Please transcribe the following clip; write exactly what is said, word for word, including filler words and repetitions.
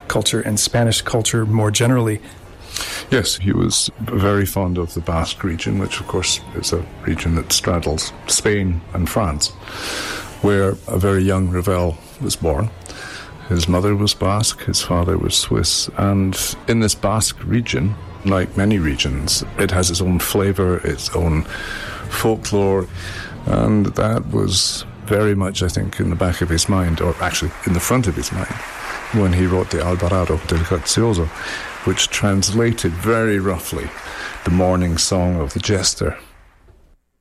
culture and Spanish culture more generally. Yes, he was very fond of the Basque region, which of course is a region that straddles Spain and France, where a very young Ravel was born. His mother was Basque, his father was Swiss, and in this Basque region, like many regions, it has its own flavour, its own folklore, and that was very much, I think, in the back of his mind, or actually in the front of his mind, when he wrote the Alvarado del Grazioso, which translated very roughly the morning song of the jester.